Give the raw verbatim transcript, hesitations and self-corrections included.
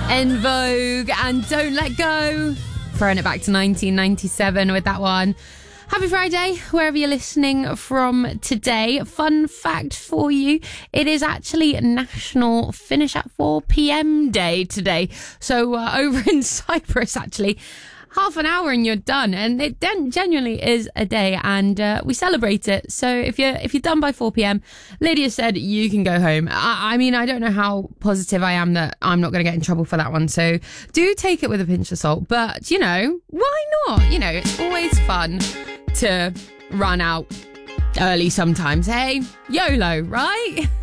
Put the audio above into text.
En Vogue and Don't Let Go. Throwing it back to nineteen ninety-seven with that one. Happy Friday, wherever you're listening from today. Fun fact for you, it is actually National Finish at four p.m. Day today. So uh, over in Cyprus, actually, half an hour and you're done. And it genuinely is a day, and uh, we celebrate it. So if you're if you're done by four p.m, Lydia said you can go home. I, I mean, I don't know how positive I am that I'm not going to get in trouble for that one. So do take it with a pinch of salt. But, you know, why not? You know, it's always fun to run out early sometimes. Hey, YOLO, right?